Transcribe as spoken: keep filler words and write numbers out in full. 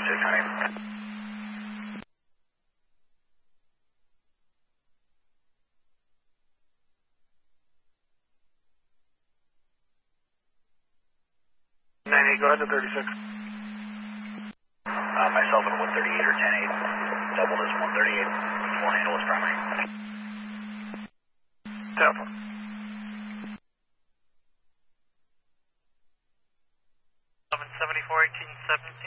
six, honey. nine eight, go ahead to thirty-six. Uh, myself at one thirty-eight or ten eight. Doubled as one thirty-eight. Full handle is primary. Tap. seven seventy-four, eighteen seventy.